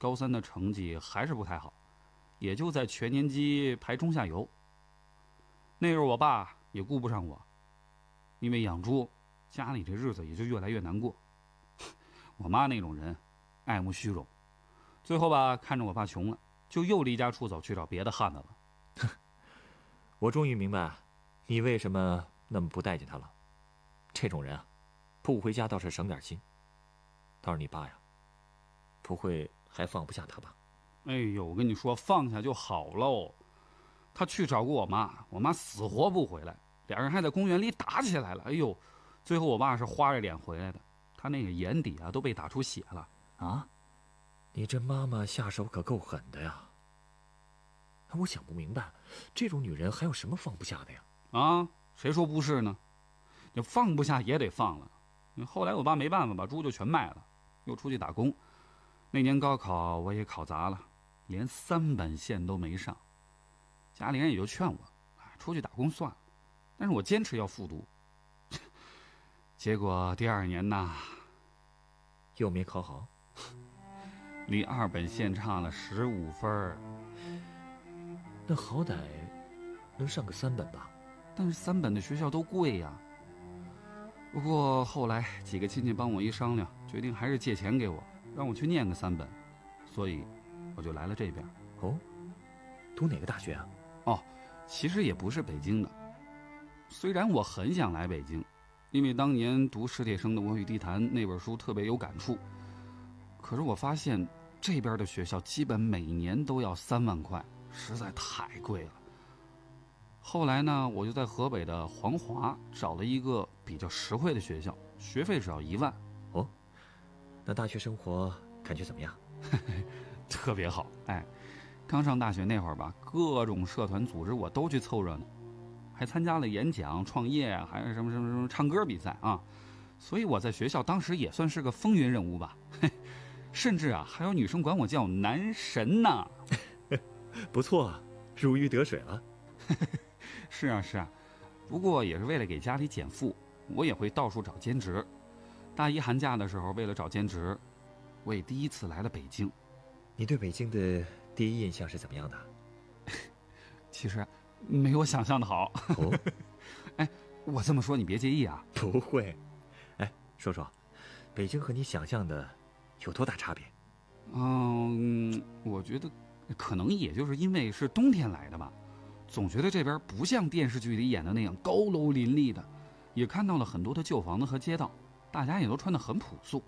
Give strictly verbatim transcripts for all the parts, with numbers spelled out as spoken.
高三的成绩还是不太好，也就在全年级排中下游。那时候我爸也顾不上我，因为养猪，家里这日子也就越来越难过。我妈那种人，爱慕虚荣，最后吧，看着我爸穷了，就又离家出走去找别的汉子了。 我终于明白，你为什么那么不待见他了。这种人啊，不回家倒是省点心。倒是你爸呀，不会还放不下他吧？ 哎呦，我跟你说，放下就好喽。他去找过我妈，我妈死活不回来，俩人还在公园里打起来了。哎呦，最后我爸是花着脸回来的，他那个眼底啊都被打出血了。 啊，你这妈妈下手可够狠的呀！我想不明白，这种女人还有什么放不下的呀？ 啊，谁说不是呢？你放不下也得放了。后来我爸没办法，把猪就全卖了，又出去打工。那年高考我也考砸了，连三本线都没上。家里人也就劝我，出去打工算了。但是我坚持要复读。结果第二年呐， 又没考好， 离二本线差了十五分。 那好歹能上个三本吧？ 但是三本的学校都贵呀。不过后来几个亲戚帮我一商量，决定还是借钱给我，让我去念个三本，所以我就来了这边。 哦，读哪个大学啊？ 哦，其实也不是北京的。虽然我很想来北京，因为当年读史铁生的《我与地坛》那本书特别有感触，可是我发现这边的学校基本每年都要三万块，实在太贵了。后来呢，我就在河北的黄华找了一个比较实惠的学校，学费只要一万。 哦，那大学生活感觉怎么样？ 特别好。哎，刚上大学那会儿吧，各种社团组织我都去凑热闹，还参加了演讲、创业，还是什么什么什么唱歌比赛啊。所以我在学校当时也算是个风云人物吧，甚至啊，还有女生管我叫男神呢。 不错啊，如鱼得水了。 是啊是啊，不过也是为了给家里减负，我也会到处找兼职。大一寒假的时候，为了找兼职，我也第一次来了北京。 你对北京的第一印象是怎么样的？ 其实没我想象的好。 哦， 哎，我这么说你别介意啊。 不会。哎，说说，北京和你想象的有多大差别？ 嗯，我觉得可能也就是因为是冬天来的吧，总觉得这边不像电视剧里演的那样高楼林立的，也看到了很多的旧房子和街道，大家也都穿得很朴素。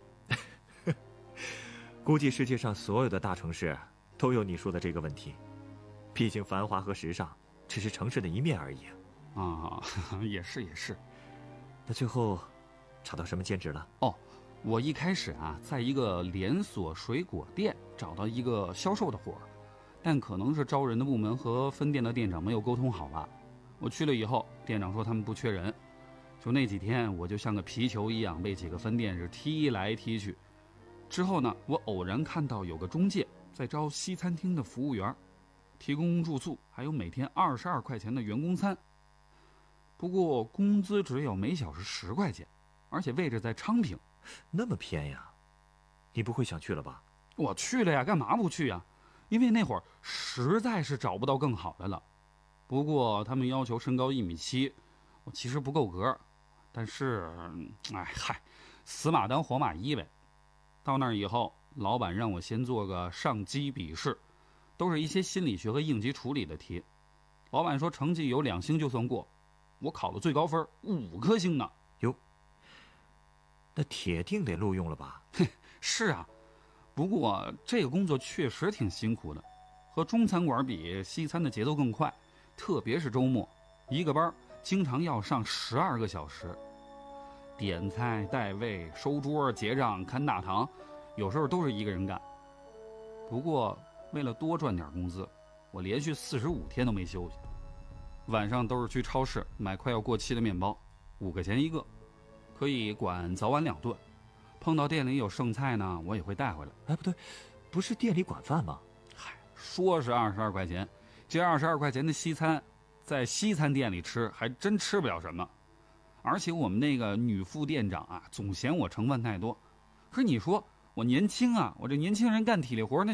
估计世界上所有的大城市都有你说的这个问题，毕竟繁华和时尚只是城市的一面而已啊。啊，也是也是。 那最后找到什么兼职了？ 哦，我一开始啊，在一个连锁水果店找到一个销售的活儿，但可能是招人的部门和分店的店长没有沟通好吧。我去了以后，店长说他们不缺人，就那几天我就像个皮球一样被几个分店是踢来踢去。之后呢，我偶然看到有个中介在招西餐厅的服务员，提供住宿，还有每天二十二块钱的员工餐。不过工资只有每小时十块钱，而且位置在昌平。 那么偏呀？你不会想去了吧？ 我去了呀，干嘛不去呀？因为那会儿实在是找不到更好的了。不过他们要求身高一米七，我其实不够格，但是，哎嗨，死马当活马医呗。到那儿以后，老板让我先做个上机笔试，都是一些心理学和应急处理的题。老板说成绩有两星就算过，我考了最高分五颗星呢。 哟，那铁定得录用了吧？ 是啊，不过这个工作确实挺辛苦的，和中餐馆比，西餐的节奏更快，特别是周末，一个班经常要上十二个小时。点菜、带位、收桌、结账、看大堂，有时候都是一个人干。不过为了多赚点工资，我连续四十五天都没休息。晚上都是去超市买快要过期的面包，五块钱一个，可以管早晚两顿。碰到店里有剩菜呢，我也会带回来。 哎，不对，不是店里管饭吗？ 嗨，说是二十二块钱，这二十二块钱的西餐，在西餐店里吃还真吃不了什么。而且我们那个女副店长啊，总嫌我成分太多。可是你说我年轻啊，我这年轻人干体力活那